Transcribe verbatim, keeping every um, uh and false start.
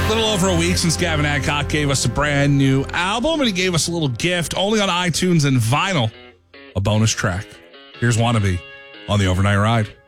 little over a week since Gavin Adcock gave us a brand new album, and he gave us a little gift only on iTunes and vinyl, a bonus track. Here's Wannabe on the Overnight Ride.